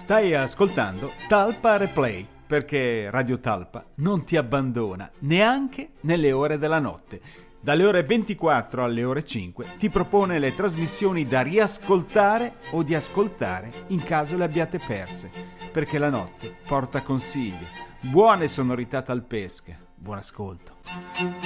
Stai ascoltando Talpa Replay, perché Radio Talpa non ti abbandona neanche nelle ore della notte. Dalle ore 24 alle ore 5 ti propone le trasmissioni da riascoltare o di ascoltare in caso le abbiate perse, perché la notte porta consigli. Buone sonorità talpesche. Buon ascolto.